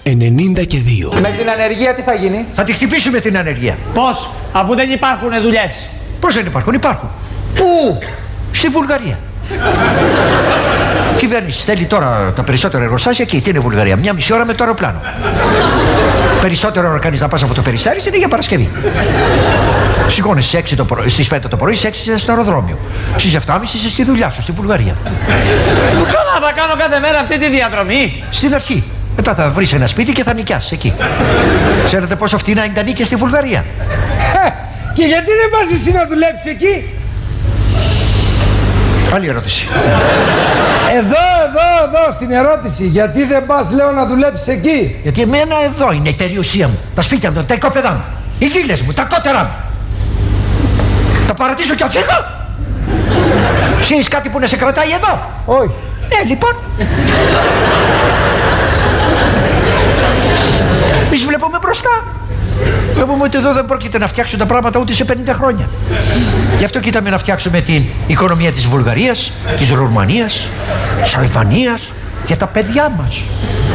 92. Με την ανεργία τι θα γίνει? Θα τη χτυπήσουμε την ανεργία. Πώς, αφού δεν υπάρχουν δουλειές? Πώς δεν υπάρχουν? Υπάρχουν. Πού? Στη Βουλγαρία. Η κυβέρνηση στέλνει τώρα τα περισσότερα εργοστάσια εκεί. Τι είναι η Βουλγαρία? Μια μισή ώρα με το αεροπλάνο. Περισσότερο ώρα κάνεις να πας από το Περιστέρι είναι για Παρασκευή. Σηκώνεις στις 5 το πρωί, στις 6 είσαι στο αεροδρόμιο. Στις 7.30 είσαι στη δουλειά σου, στη Βουλγαρία. Καλά, θα κάνω κάθε μέρα αυτή τη διαδρομή. Στην αρχή. Μετά θα βρεις ένα σπίτι και θα νοικιάσεις εκεί. Ξέρετε πόσο φτηνά είναι τα νίκια στη Βουλγαρία? Και γιατί δεν πας εσύ να δουλέψεις εκεί? Άλλη ερώτηση. Εδώ, στην ερώτηση. Γιατί δεν πας, λέω, να δουλέψεις εκεί? Γιατί εμένα εδώ είναι η περιουσία μου. Τα σπίτια μου, τα οικόπεδά μου. Οι φίλες μου, τα κότερα μου. Τα παρατήσω και φύγω. Ξέρεις κάτι που να σε κρατάει εδώ? Όχι. Λοιπόν. Εμείς βλέπουμε μπροστά. Βλέπουμε ότι εδώ δεν πρόκειται να φτιάξουν τα πράγματα ούτε σε 50 χρόνια. Γι' αυτό κοιτάμε να φτιάξουμε την οικονομία της Βουλγαρίας, της Ρουμανίας, της Αλβανίας για τα παιδιά μας.